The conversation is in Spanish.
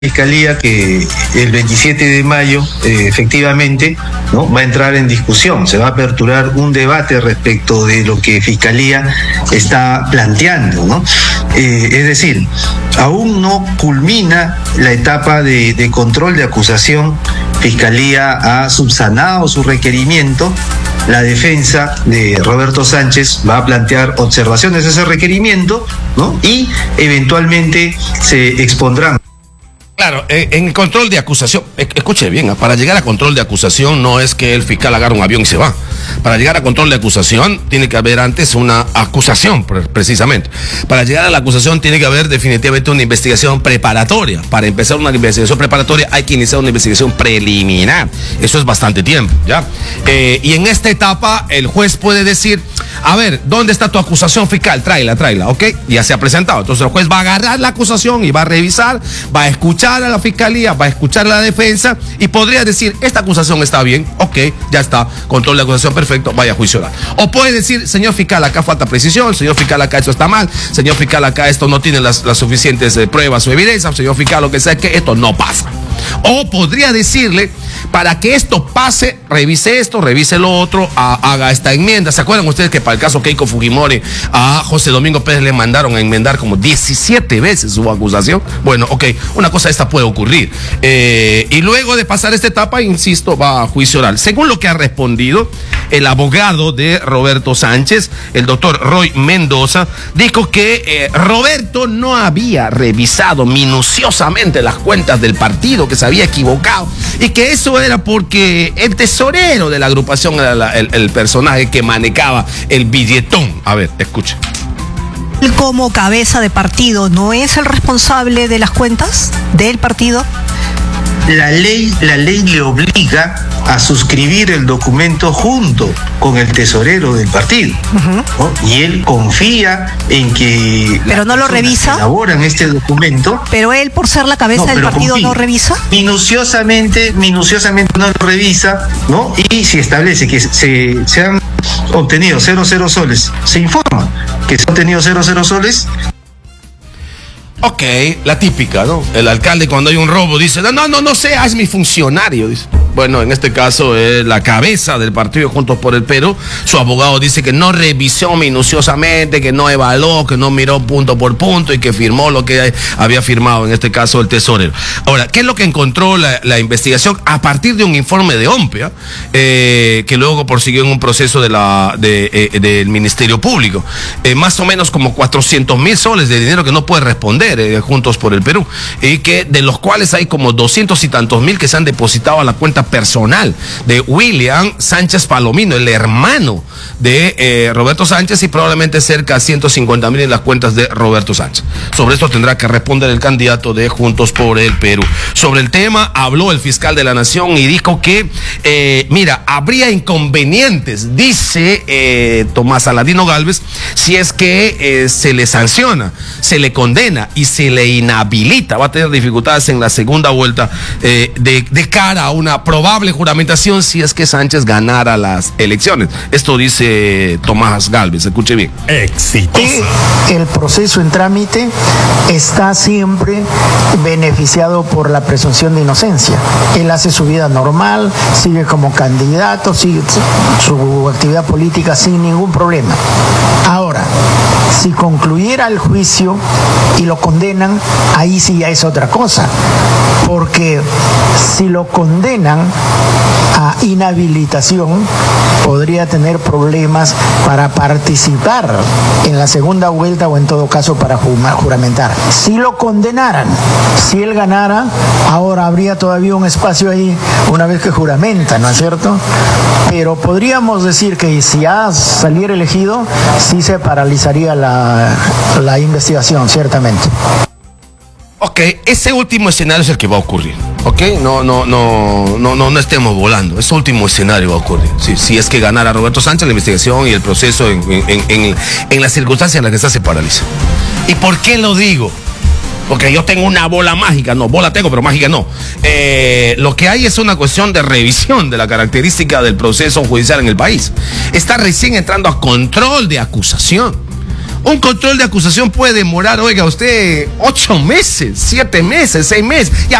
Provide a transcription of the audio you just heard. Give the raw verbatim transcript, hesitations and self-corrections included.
Fiscalía que el veintisiete de mayo eh, efectivamente, ¿no?, va a entrar en discusión, se va a aperturar un debate respecto de lo que Fiscalía está planteando, ¿no? Eh, es decir, aún no culmina la etapa de, de control de acusación. Fiscalía ha subsanado su requerimiento. La defensa de Roberto Sánchez va a plantear observaciones a ese requerimiento, ¿no?, y eventualmente se expondrán. Claro, en el control de acusación, escuche bien, para llegar a control de acusación no es que el fiscal agarra un avión y se va. Para llegar a control de acusación tiene que haber antes una acusación, precisamente. Para llegar a la acusación tiene que haber definitivamente una investigación preparatoria. Para empezar una investigación preparatoria hay que iniciar una investigación preliminar. Eso es bastante tiempo, ¿ya? Eh, y en esta etapa el juez puede decir, a ver, ¿dónde está tu acusación fiscal? Tráela, tráela, ¿ok? Ya se ha presentado. Entonces el juez va a agarrar la acusación y va a revisar, va a escuchar a la fiscalía, va a escuchar a la defensa y podría decir, esta acusación está bien, ok, ya está, control de acusación perfecto, vaya a juicio oral. O puede decir, señor fiscal, acá falta precisión, señor fiscal, acá esto está mal, señor fiscal, acá esto no tiene las, las suficientes eh, pruebas o evidencias, señor fiscal, lo que sea, que esto no pasa. O podría decirle, para que esto pase, revise esto, revise lo otro, a, haga esta enmienda. ¿Se acuerdan ustedes que para el caso Keiko Fujimori a José Domingo Pérez le mandaron a enmendar como diecisiete veces su acusación? Bueno, ok, una cosa esta puede ocurrir. Eh, y luego de pasar esta etapa, insisto, va a juicio oral. Según lo que ha respondido el abogado de Roberto Sánchez, el doctor Roy Mendoza, dijo que eh, Roberto no había revisado minuciosamente las cuentas del partido, que se había equivocado y que eso era porque el tesorero de la agrupación era la, el, el personaje que manejaba el billetón. A ver, escucha. Él como cabeza de partido no es el responsable de las cuentas del partido. La ley, la ley le obliga a suscribir el documento junto con el tesorero del partido, uh-huh. ¿no? Y él confía en que pero no lo revisa, elaboran este documento. Pero él, por ser la cabeza no, del partido, confía. no revisa. Minuciosamente, minuciosamente no lo revisa, ¿no? Y si establece que se, se han obtenido cero cero soles, se informa que se han obtenido cero cero soles. Ok, la típica, ¿no? El alcalde cuando hay un robo dice, no, no, no, no sea, es mi funcionario, dice. Bueno, en este caso es la cabeza del partido Juntos por el Perú. Su abogado dice que no revisó minuciosamente, que no evaluó, que no miró punto por punto y que firmó lo que había firmado, en este caso el tesorero. Ahora, ¿qué es lo que encontró la, la investigación a partir de un informe de OMPEA, eh, que luego prosiguió en un proceso de la, de, eh, del Ministerio Público? Eh, más o menos como cuatrocientos mil soles de dinero que no puede responder eh, Juntos por el Perú, y que de los cuales hay como doscientos y tantos mil que se han depositado a la cuenta personal de William Sánchez Palomino, el hermano de eh, Roberto Sánchez, y probablemente cerca de ciento cincuenta mil en las cuentas de Roberto Sánchez. Sobre esto tendrá que responder el candidato de Juntos por el Perú. Sobre el tema habló el fiscal de la Nación y dijo que, eh, mira, habría inconvenientes, dice eh, Tomás Aladino Gálvez, si es que eh, se le sanciona, se le condena y se le inhabilita. Va a tener dificultades en la segunda vuelta eh, de, de cara a una probable juramentación si es que Sánchez ganara las elecciones. Esto dice Tomás Gálvez, escuche bien. Exitosa. El proceso en trámite está siempre beneficiado por la presunción de inocencia. Él hace su vida normal, sigue como candidato, sigue su actividad política sin ningún problema. Ahora, si concluyera el juicio y lo condenan, ahí sí ya es otra cosa, porque si lo condenan a inhabilitación, podría tener problemas para participar en la segunda vuelta o en todo caso para juramentar. Si lo condenaran, si él ganara, ahora habría todavía un espacio ahí una vez que juramenta, ¿no es cierto? Pero podríamos decir que si ya saliera elegido, sí se paralizaría la, la investigación, ciertamente. Ok, ese último escenario es el que va a ocurrir. Ok, no, no, no, no, no, no estemos volando. Ese último escenario va a ocurrir. Si, si es que ganara Roberto Sánchez, la investigación y el proceso en, en, en, en las circunstancias en las que está se paraliza. ¿Y por qué lo digo? Porque yo tengo una bola mágica, no, bola tengo, pero mágica no. Eh, lo que hay es una cuestión de revisión de la característica del proceso judicial en el país. Está recién entrando a control de acusación. Un control de acusación puede demorar, oiga usted, ocho meses, siete meses, seis meses. Ya